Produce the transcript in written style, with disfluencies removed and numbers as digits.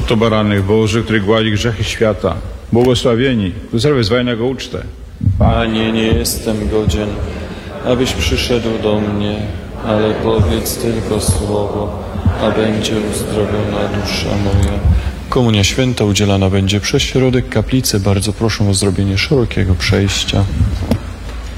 Oto baranek Boży, który gładzi grzechy świata. Błogosławieni, którzy wezwają na Jego ucztę. Panie, nie jestem godzien, abyś przyszedł do mnie, ale powiedz tylko słowo, a będzie uzdrowiona dusza moja. Komunia święta udzielana będzie przez środek kaplicy. Bardzo proszę o zrobienie szerokiego przejścia.